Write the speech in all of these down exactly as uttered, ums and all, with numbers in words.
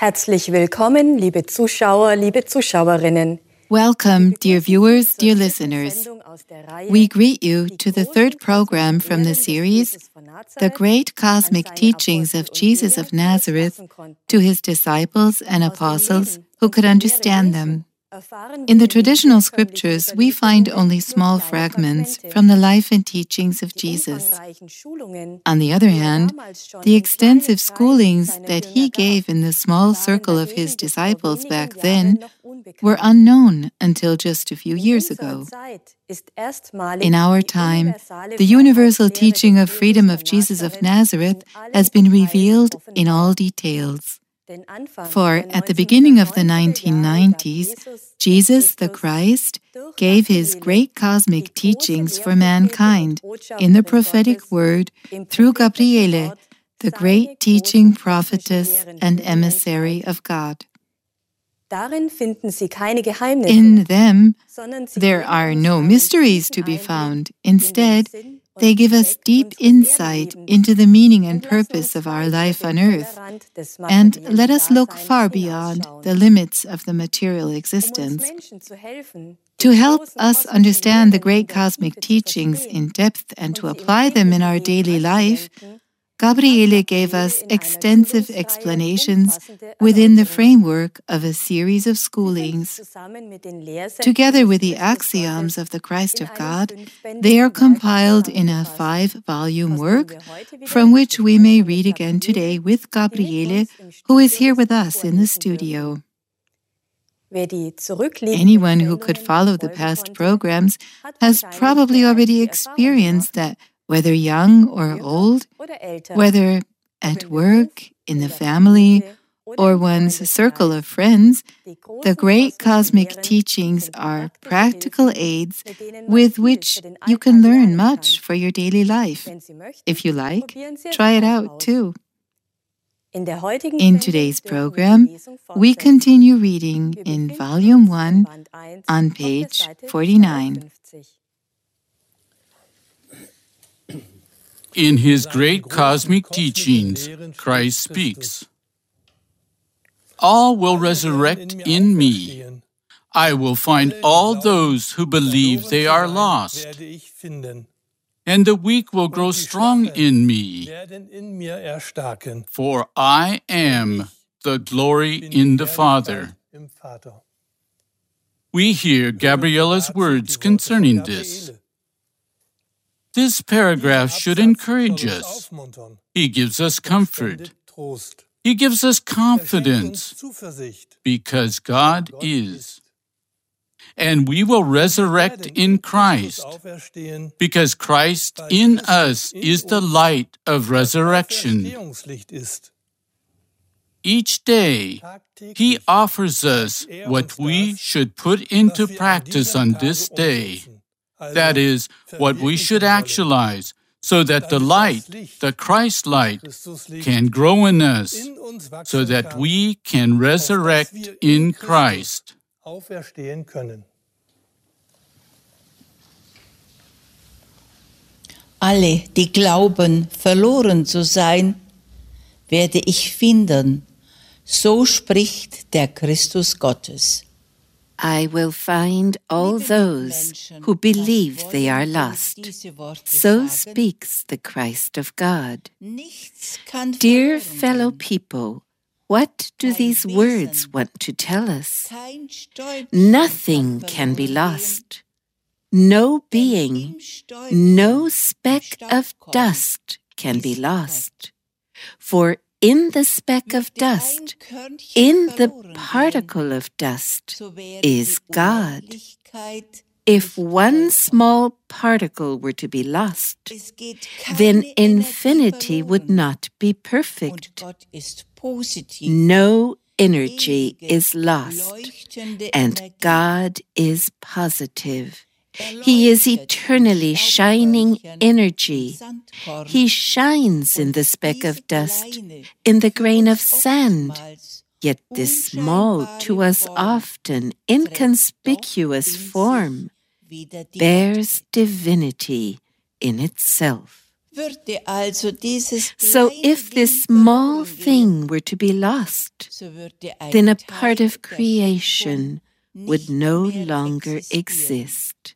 Herzlich willkommen, liebe Zuschauer, liebe Zuschauerinnen. Welcome, dear viewers, dear listeners. We greet you to the third program from the series, The Great Cosmic Teachings of Jesus of Nazareth, to his disciples and apostles who could understand them. In the traditional scriptures, we find only small fragments from the life and teachings of Jesus. On the other hand, the extensive schoolings that he gave in the small circle of his disciples back then were unknown until just a few years ago. In our time, the universal teaching of freedom of Jesus of Nazareth has been revealed in all details. For at the beginning of the nineteen nineties, Jesus the Christ gave his great cosmic teachings for mankind in the prophetic word through Gabriele, the great teaching prophetess and emissary of God. In them, there are no mysteries to be found. Instead, they give us deep insight into the meaning and purpose of our life on earth, and let us look far beyond the limits of the material existence. To help us understand the great cosmic teachings in depth and to apply them in our daily life, Gabriele gave us extensive explanations within the framework of a series of schoolings. Together with the axioms of the Christ of God, they are compiled in a five-volume work, from which we may read again today with Gabriele, who is here with us in the studio. Anyone who could follow the past programs has probably already experienced that whether young or old, whether at work, in the family, or one's circle of friends, the great cosmic teachings are practical aids with which you can learn much for your daily life. If you like, try it out too. In today's program, we continue reading in Volume one on page forty-nine. In his great cosmic teachings, Christ speaks, "All will resurrect in me. I will find all those who believe they are lost, and the weak will grow strong in me. For I am the glory in the Father." We hear Gabriele's words concerning this. This paragraph should encourage us. He gives us comfort. He gives us confidence because God is. And we will resurrect in Christ because Christ in us is the light of resurrection. Each day, He offers us what we should put into practice on this day. That is, what we should actualize, so that the light, the Christ light, can grow in us, so that we can resurrect in Christ. Alle, die glauben, verloren zu sein, werde ich finden. So spricht der Christus Gottes. I will find all those who believe they are lost. So speaks the Christ of God. Dear fellow people, what do these words want to tell us? Nothing can be lost. No being, no speck of dust can be lost. For in the speck of dust, in the particle of dust, is God. If one small particle were to be lost, then infinity would not be perfect. No energy is lost, and God is positive. He is eternally shining energy. He shines in the speck of dust, in the grain of sand. Yet this small, to us often inconspicuous form bears divinity in itself. Würde also dieses So kleine if this Ding small verloren thing were to be lost, gehen, so würde ein then a Teil part of der creation Schöpfung would nicht no mehr longer existieren. exist.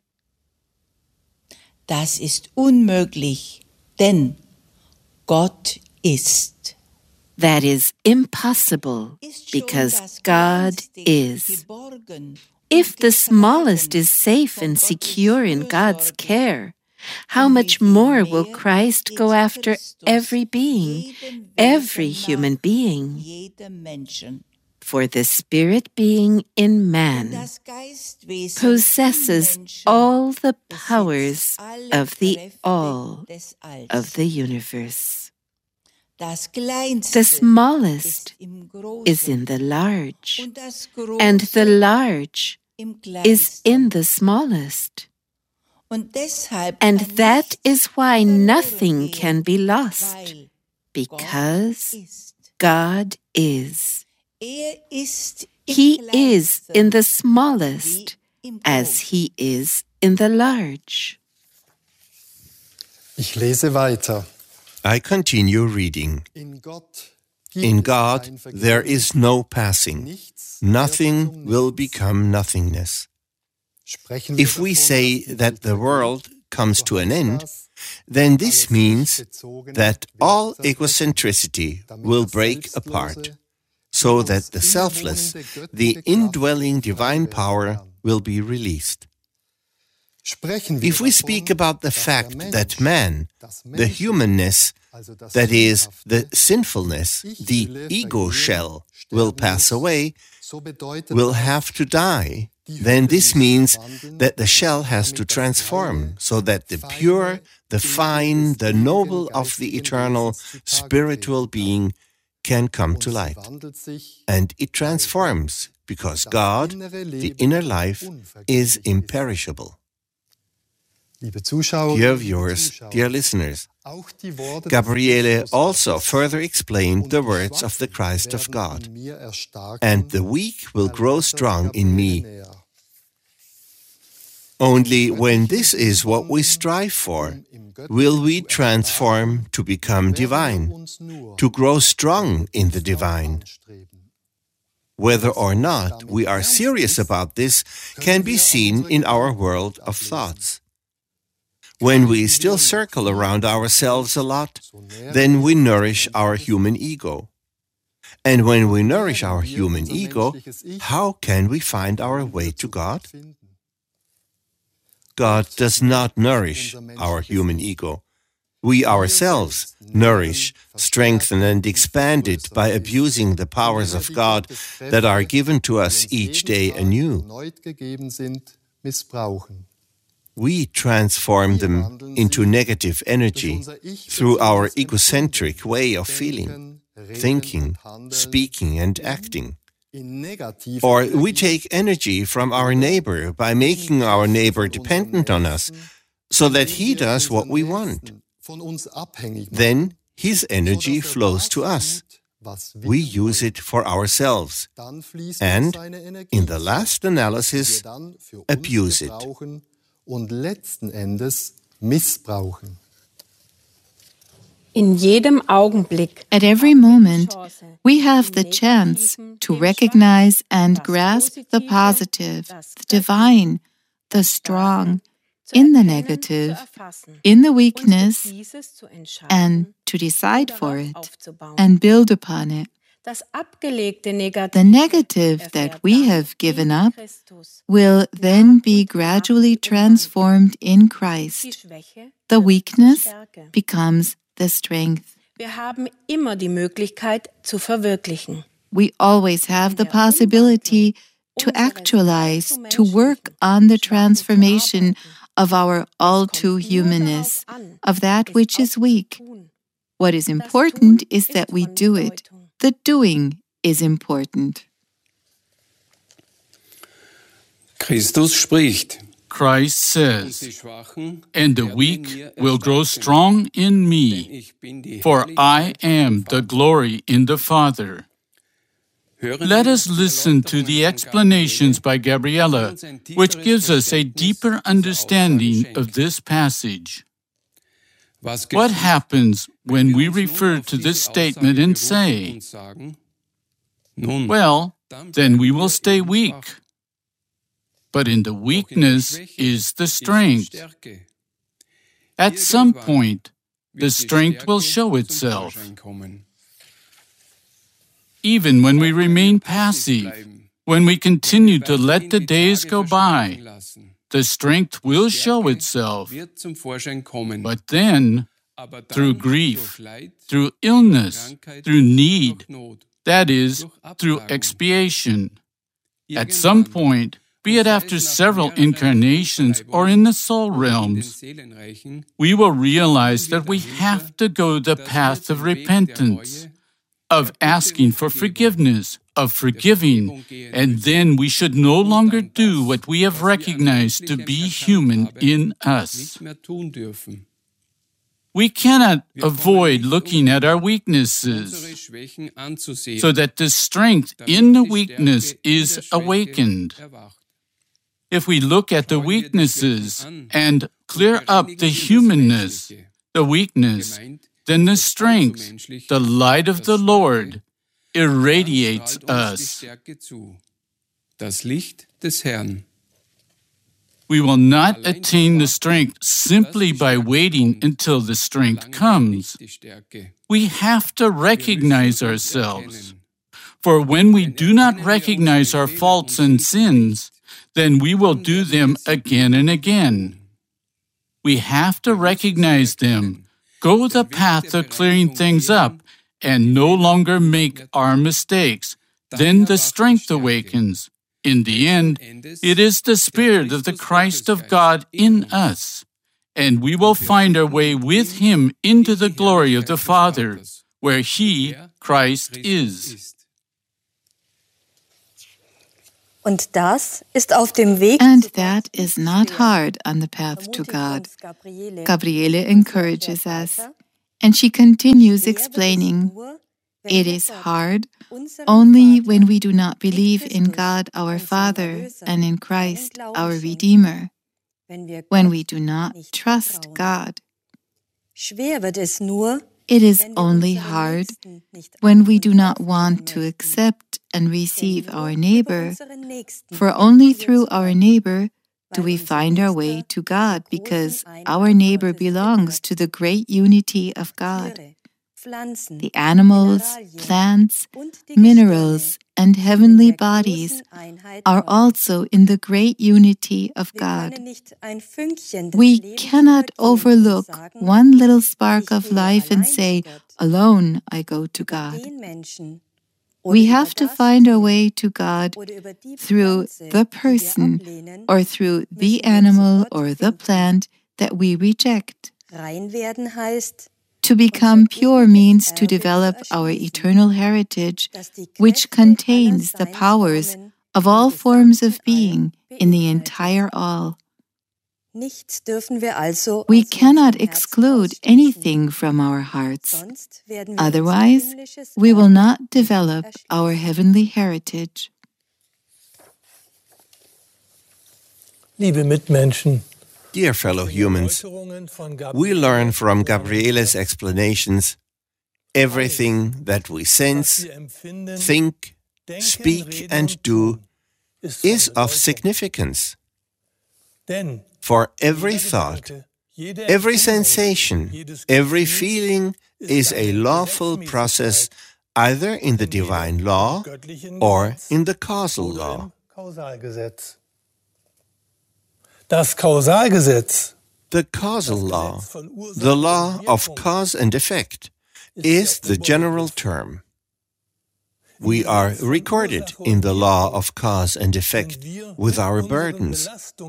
Das ist unmöglich, denn Gott ist. That is impossible Ist schon because das God Kleinste is. geborgen If und the getragen smallest is safe von and Gottes secure in God's Fürsorge, care, how um wie much viel more will mehr Christ go jetzt after Christus every being, jedem every Wesen human nach, being? jedem Menschen. For the spirit being in Denn man das Geistwesen possesses im Menschen all the besitzt powers alle of the Kräfte all des of Alls. the universe. Das Kleinste The smallest ist im Großen is in the large, und das and the Große large im is in Kleinsten. the smallest. Und deshalb And kann that nichts is why verloren nothing gehen, can be lost, weil because Gott ist. God is. Er ist im He is Kleinsten in the wie smallest im as Großen. he is in the large. Ich lese weiter. I continue reading. In Gott, In God there is no passing. Nothing will become nothingness. If we say that the world comes to an end, then this means that all egocentricity will break apart, so that the selfless, the indwelling divine power will be released. If we speak about the fact that man, the humanness, that is, the sinfulness, the ego shell, will pass away, will have to die, then this means that the shell has to transform so that the pure, the fine, the noble of the eternal spiritual being can come to light. And it transforms because God, the inner life, is imperishable. Dear viewers, dear listeners, Gabriele also further explained the words of the Christ of God, and the weak will grow strong in me. Only when this is what we strive for, will we transform to become divine, to grow strong in the divine. Whether or not we are serious about this can be seen in our world of thoughts. When we still circle around ourselves a lot, then we nourish our human ego. And when we nourish our human ego, how can we find our way to God? God does not nourish our human ego. We ourselves nourish, strengthen, and expand it by abusing the powers of God that are given to us each day anew. We transform them into negative energy through our egocentric way of feeling, thinking, speaking, and acting. Or we take energy from our neighbor by making our neighbor dependent on us, so that he does what we want. Then his energy flows to us. We use it for ourselves, and, in the last analysis, abuse it. Und letzten Endes missbrauchen. In jedem Augenblick, At every moment, we have the chance to recognize and grasp the positive, the divine, the strong, in the negative, in the weakness, and to decide for it and build upon it. The negative that we have given up will then be gradually transformed in Christ. The weakness becomes the strength. Wir haben immer die Möglichkeit zu verwirklichen. We always have the possibility to actualize, to work on the transformation of our all-too-humanness, of that which is weak. What is important is that we do it. The doing is important. Christus spricht. Christ says, "And the weak will grow strong in me, for I am the glory in the Father." Let us listen to the explanations by Gabriela, which gives us a deeper understanding of this passage. What happens when we refer to this statement and say, well, then we will stay weak? But in the weakness is the strength. At some point, the strength will show itself. Even when we remain passive, when we continue to let the days go by, the strength will show itself. But then, through grief, through illness, through need, that is, through expiation, at some point, be it after several incarnations or in the soul realms, we will realize that we have to go the path of repentance, of asking for forgiveness, of forgiving, and then we should no longer do what we have recognized to be human in us. We cannot avoid looking at our weaknesses so that the strength in the weakness is awakened. If we look at the weaknesses and clear up the humanness, the weakness, then the strength, the light of the Lord, irradiates us. We will not attain the strength simply by waiting until the strength comes. We have to recognize ourselves. For when we do not recognize our faults and sins, then we will do them again and again. We have to recognize them, go the path of clearing things up, and no longer make our mistakes. Then the strength awakens. In the end, it is the Spirit of the Christ of God in us, and we will find our way with Him into the glory of the Father, where He, Christ, is. Und das ist auf dem Weg And that is not hard on the path to God. Gabriele encourages us, and she continues explaining, it is hard only when we do not believe in God our Father and in Christ our Redeemer, when we do not trust God. It is only hard when we do not want to accept and receive our neighbor, for only through our neighbor do we find our way to God, because our neighbor belongs to the great unity of God. The animals, plants, minerals, and heavenly bodies are also in the great unity of God. We cannot overlook one little spark of life and say, alone I go to God. We have to find our way to God through the person or through the animal or the plant that we reject. To become pure means to develop our eternal heritage, which contains the powers of all forms of being in the entire all. We cannot exclude anything from our hearts. Otherwise, we will not develop our heavenly heritage. Liebe Mitmenschen, Dear fellow humans, we learn from Gabriele's explanations everything that we sense, think, speak, and do is of significance. For every thought, every sensation, every feeling is a lawful process either in the divine law or in the causal law. Das Kausalgesetz, the causal law, the law of cause and effect, is the general term. We are recorded in the law of cause and effect with our burdens.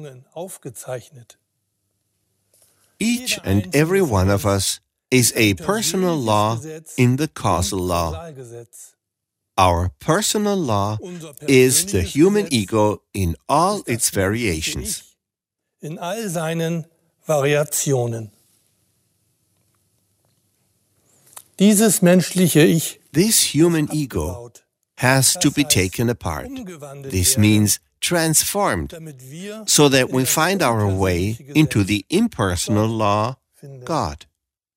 Each and every one of us is a personal law in the causal law. Our personal law is the human ego in all its variations. In all seinen Variationen. Dieses menschliche Ich, this human ego has to be taken apart. This means transformed, so that we find our way into the impersonal law, God.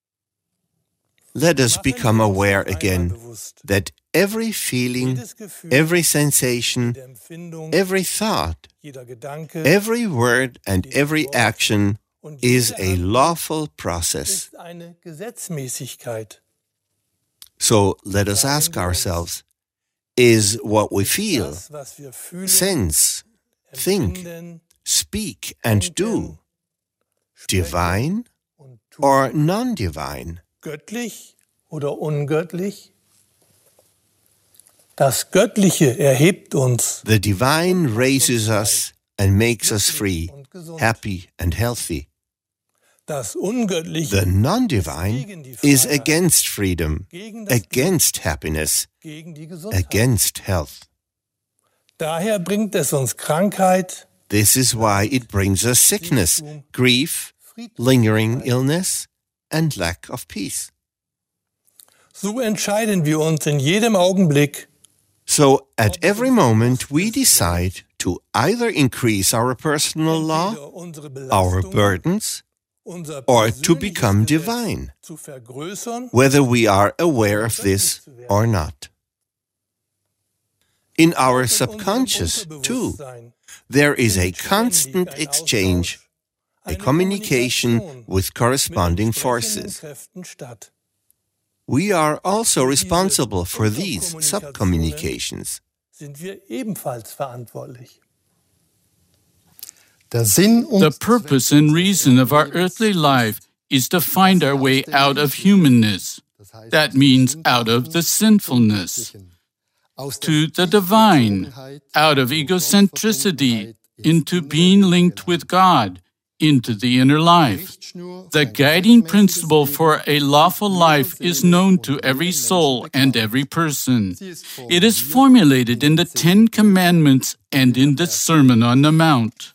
let us become aware again that every feeling, every sensation, every thought, every word and every action is a lawful process. So let us ask ourselves, is what we feel, sense, think, speak and do divine or non-divine? Göttlich oder ungöttlich? Das Göttliche erhebt uns. The divine raises us and makes us free, happy and healthy. Das Ungöttliche The non-divine is against freedom, against happiness, against health. Daher bringt es uns Krankheit. This is why it brings us sickness, grief, lingering illness, and lack of peace. So entscheiden wir uns in jedem Augenblick. So at every moment we decide to either increase our personal law, our burdens, or to become divine, whether we are aware of this or not. In our subconscious, too, there is a constant exchange, a communication with corresponding forces. We are also responsible for these subcommunications. The purpose and reason of our earthly life is to find our way out of humanness. That means out of the sinfulness, to the divine, out of egocentricity, into being linked with God, into the inner life. The guiding principle for a lawful life is known to every soul and every person. It is formulated in the Ten Commandments and in the Sermon on the Mount.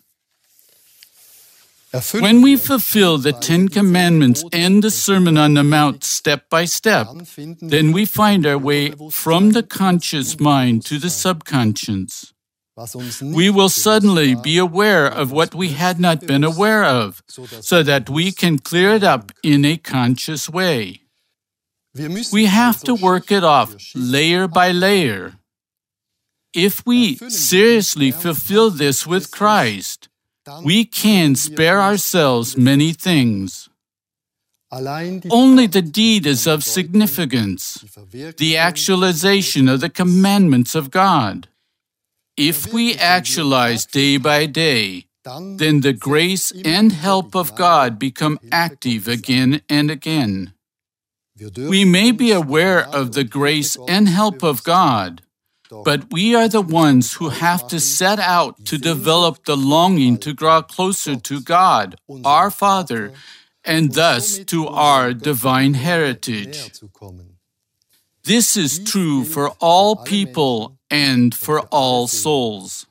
When we fulfill the Ten Commandments and the Sermon on the Mount step by step, then we find our way from the conscious mind to the subconscious. We will suddenly be aware of what we had not been aware of, so that we can clear it up in a conscious way. We have to work it off layer by layer. If we seriously fulfill this with Christ, we can spare ourselves many things. Only the deed is of significance, the actualization of the commandments of God. If we actualize day by day, then the grace and help of God become active again and again. We may be aware of the grace and help of God, but we are the ones who have to set out to develop the longing to draw closer to God, our Father, and thus to our divine heritage. This is true for all people and for all souls.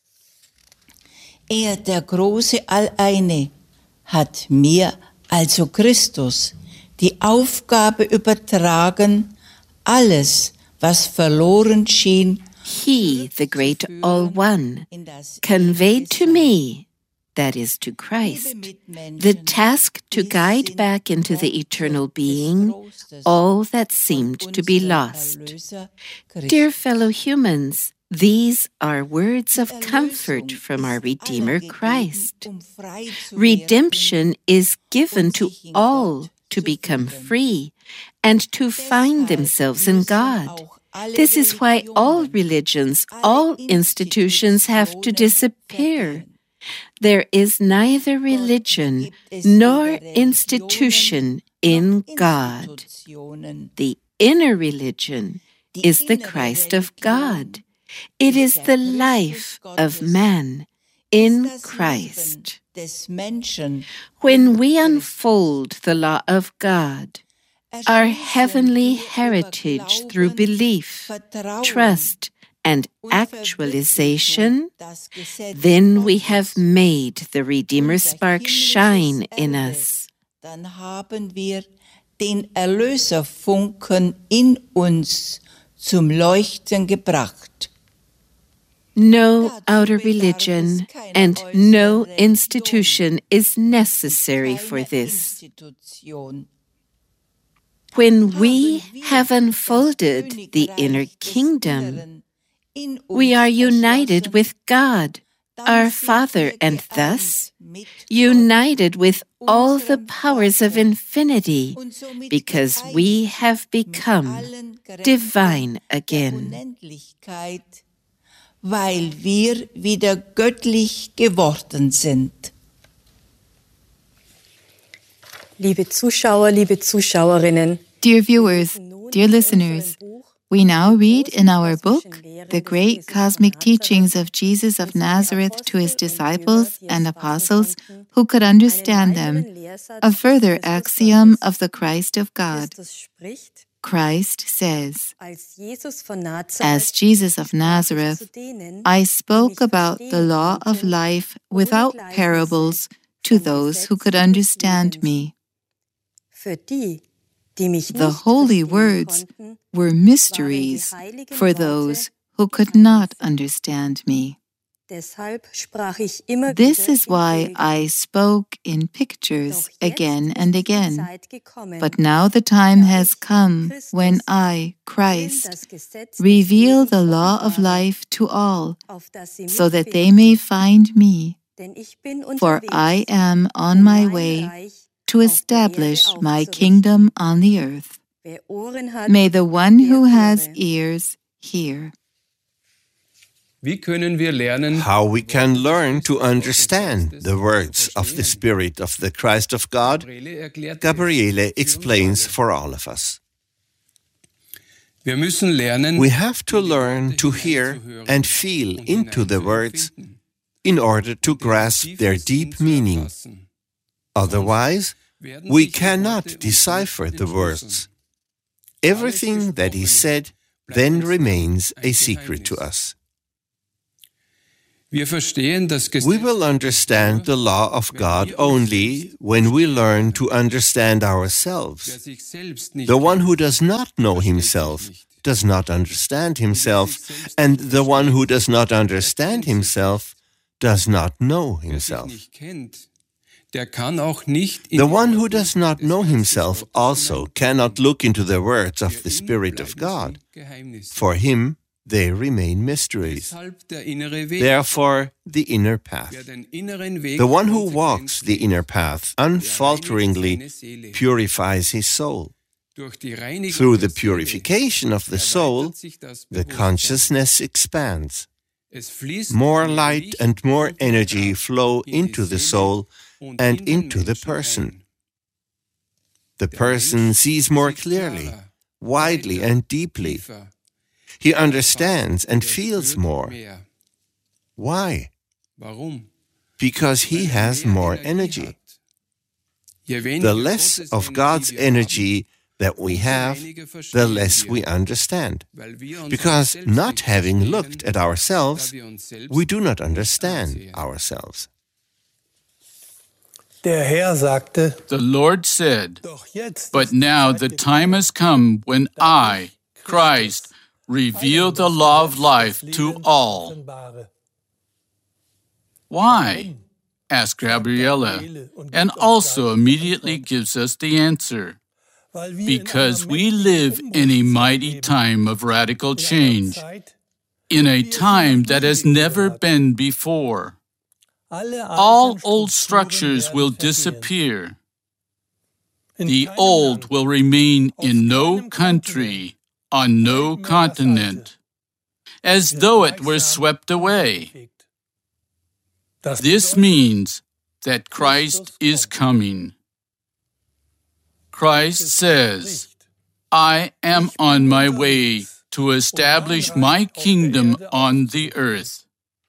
Er, der große Alleine, hat mir, also Christus, die Aufgabe übertragen, alles, was verloren schien, He, the great All-One, conveyed to me, that is to Christ, the task to guide back into the eternal being all that seemed to be lost. Dear fellow humans, these are words of comfort from our Redeemer Christ. Redemption is given to all to become free and to find themselves in God. This is why all religions, all institutions have to disappear. There is neither religion nor institution in God. The inner religion is the Christ of God. It is the life of man in Christ. When we unfold the law of God, our heavenly heritage through belief, trust, and actualization, then we have made the Redeemer spark shine in us. Dann haben wir den Erlöserfunken in uns zum Leuchten gebracht. No outer religion and no institution is necessary for this. When we have unfolded the inner kingdom, we are united with God, our Father, and thus united with all the powers of infinity, because we have become divine again. Weil wir wieder göttlich geworden sind. Liebe Zuschauer, liebe Zuschauerinnen, Dear viewers, dear listeners, we now read in our book, The Great Cosmic Teachings of Jesus of Nazareth to His Disciples and Apostles who could understand them, a further axiom of the Christ of God. Christ says, As Jesus of Nazareth, I spoke about the law of life without parables to those who could understand me. The holy words were mysteries for those who could not understand me. This is why I spoke in pictures again and again. But now the time has come when I, Christ, reveal the law of life to all, so that they may find me. For I am on my way to establish my kingdom on the earth. May the one who has ears hear. How we can learn to understand the words of the Spirit of the Christ of God, Gabriele explains for all of us. We have to learn to hear and feel into the words in order to grasp their deep meaning. Otherwise, we cannot decipher the words. Everything that is said then remains a secret to us. We will understand the law of God only when we learn to understand ourselves. The one who does not know himself does not understand himself, and the one who does not understand himself does not know himself. The one who does not know himself also cannot look into the words of the Spirit of God. For him, they remain mysteries. Therefore, the inner path. The one who walks the inner path unfalteringly purifies his soul. Through the purification of the soul, the consciousness expands. More light and more energy flow into the soul and into the person. The person sees more clearly, widely and deeply. He understands and feels more. Why? Because he has more energy. The less of God's energy that we have, the less we understand. Because not having looked at ourselves, we do not understand ourselves. The Lord said, But now the time has come when I, Christ, reveal the law of life to all. Why? Asked Gabriele, and also immediately gives us the answer. Because we live in a mighty time of radical change, in a time that has never been before. All old structures will disappear. The old will remain in no country, on no continent, as though it were swept away. This means that Christ is coming. Christ says, I am on my way to establish my kingdom on the earth.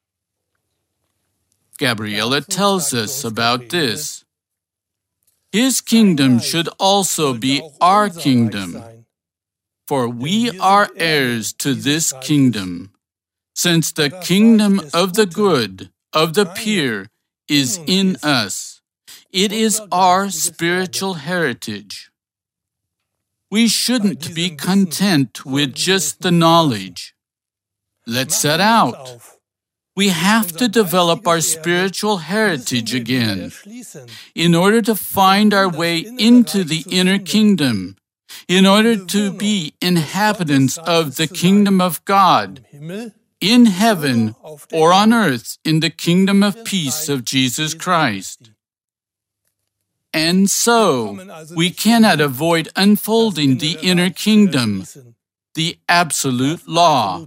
Gabriele tells us about this. His kingdom should also be our kingdom, for we are heirs to this kingdom, since the kingdom of the good, of the pure, is in us. It is our spiritual heritage. We shouldn't be content with just the knowledge. Let's set out. We have to develop our spiritual heritage again in order to find our way into the inner kingdom in order to be inhabitants of the kingdom of God, in heaven or on earth, in the kingdom of peace of Jesus Christ. And so, we cannot avoid unfolding the inner kingdom, the absolute law.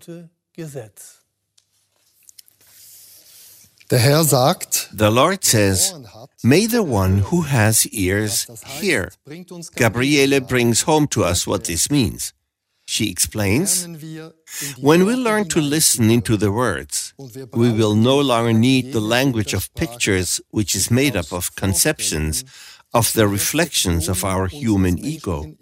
Der Herr sagt, The Lord says, "May the one who has ears hear." Gabriele brings home to us what this means. She explains, when we learn to listen into the words, we will no longer need the language of pictures, which is made up of conceptions, of the reflections of our human ego.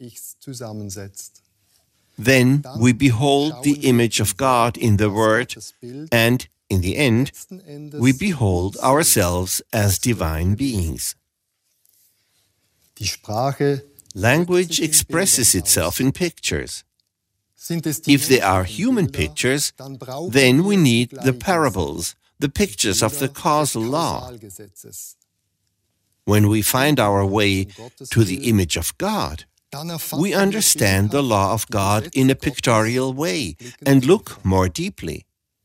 Then we behold the image of God in the Word, and in the end, we behold ourselves as divine beings. Language expresses itself in pictures. If they are human pictures, then we need the parables, the pictures of the causal law. When we find our way to the image of God, we understand the law of God in a pictorial way and look more deeply.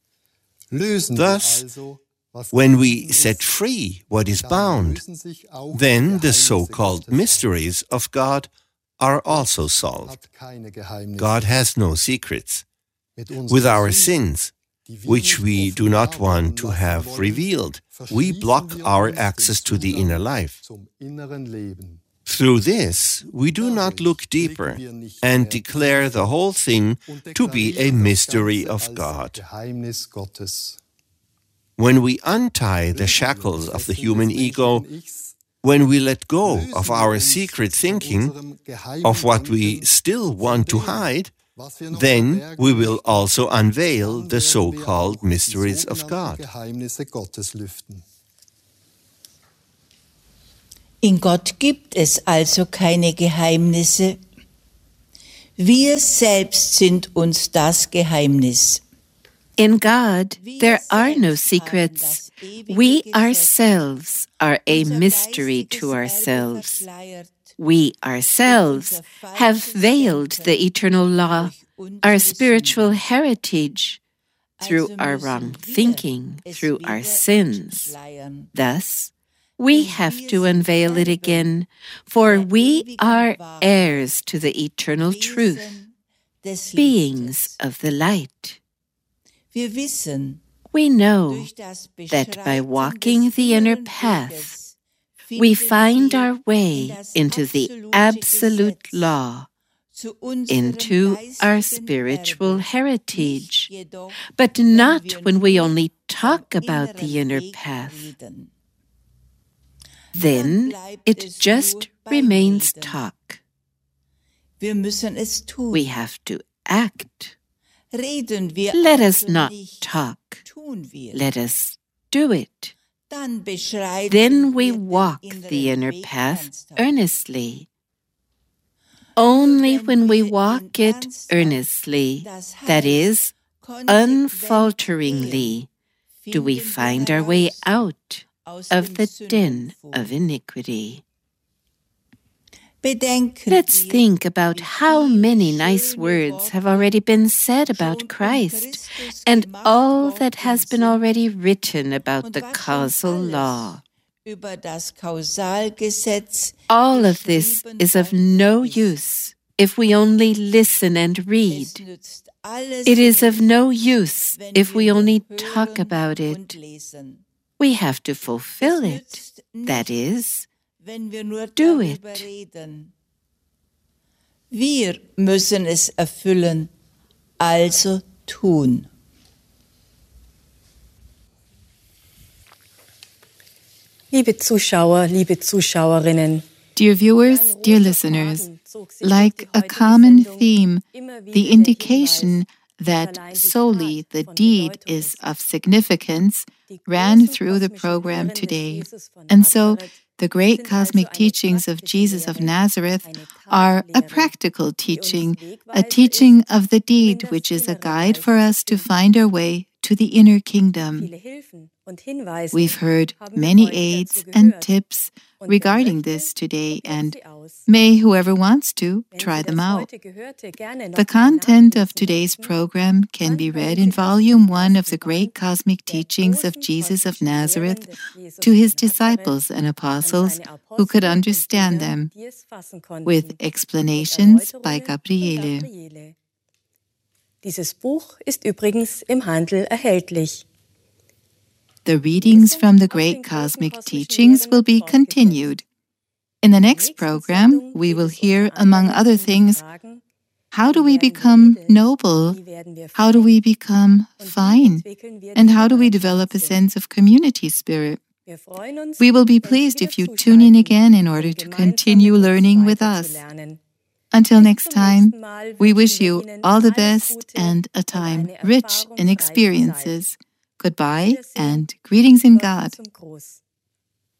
Thus, when we set free what is bound, then the so-called mysteries of God are also solved. God has no secrets. With our sins, which we do not want to have revealed, we block our access to the inner life. Through this, we do not look deeper and declare the whole thing to be a mystery of God. When we untie the shackles of the human ego, when we let go of our secret thinking, of what we still want to hide, then we will also unveil the so-called mysteries of God. In Gott gibt es also keine Geheimnisse. Wir selbst sind uns das Geheimnis. In God, there are no secrets. We ourselves are a mystery to ourselves. We ourselves have veiled the eternal law, our spiritual heritage, through our wrong thinking, through our sins. Thus, we have to unveil it again, for we are heirs to the eternal truth, beings of the light. We know that by walking the inner path, we find our way into the absolute law, into our spiritual heritage, but not when we only talk about the inner path. Then it just remains talk. We have to act. Let us not talk. Let us do it. Then we walk the inner path earnestly. Only when we walk it earnestly, that is, unfalteringly, do we find our way out of the den of iniquity. Let's think about how many nice words have already been said about Christ and all that has been already written about the causal law. All of this is of no use if we only listen and read. It is of no use if we only talk about it. We have to fulfill it, that is, do it. Wir müssen es erfüllen, also tun. Liebe Zuschauer, liebe Zuschauerinnen, dear viewers, dear listeners, like a common theme, the indication that solely the deed is of significance ran through the program today. And so, the great cosmic teachings of Jesus of Nazareth are a practical teaching, a teaching of the deed, which is a guide for us to find our way to the inner kingdom. We've heard many aids and tips regarding this today, and may whoever wants to try them out. The content of today's program can be read in Volume one of the Great Cosmic Teachings of Jesus of Nazareth to his disciples and apostles who could understand them, with explanations by Gabriele. Dieses Buch ist übrigens im Handel erhältlich. The readings from the Great Cosmic Teachings will be continued. In the next program, we will hear, among other things, how do we become noble? How do we become fine? And how do we develop a sense of community spirit? We will be pleased if you tune in again in order to continue learning with us. Until next time, we wish you all the best and a time rich in experiences. Goodbye and greetings in God.